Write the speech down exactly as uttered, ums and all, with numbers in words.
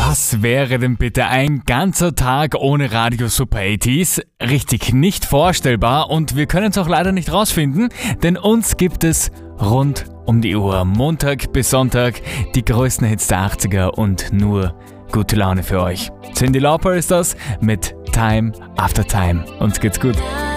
Was wäre denn bitte ein ganzer Tag ohne Radio Super achtziger? Richtig nicht vorstellbar und wir können es auch leider nicht rausfinden, denn uns gibt es rund um die Uhr, Montag bis Sonntag, die größten Hits der achtziger und nur gute Laune für euch. Cyndi Lauper ist das mit Time After Time. Uns geht's gut.